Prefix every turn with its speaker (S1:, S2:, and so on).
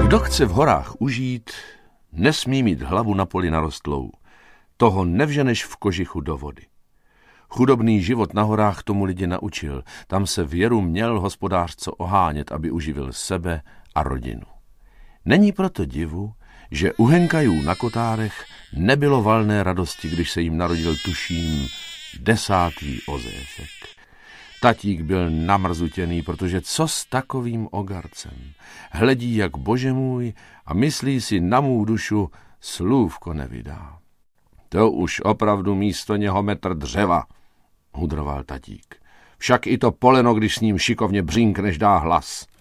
S1: Kdo chce v horách užít, nesmí mít hlavu na poli narostlou. Toho nevženeš v kožichu do vody. Chudobný život na horách tomu lidi naučil. Tam se v jeru měl hospodář co ohánět, aby uživil sebe a rodinu. Není proto divu, že u Henkajů na Kotárech nebylo valné radosti, když se jim narodil, tuším, 10. Ozéfek. Tatík byl namrzutěný, protože co s takovým ogarcem? Hledí jak Bože můj a myslí si na mou dušu, slůvko nevydá. To už opravdu místo něho metr dřeva, hudroval tatík. Však i to poleno, když s ním šikovně břínkneš, dá hlas.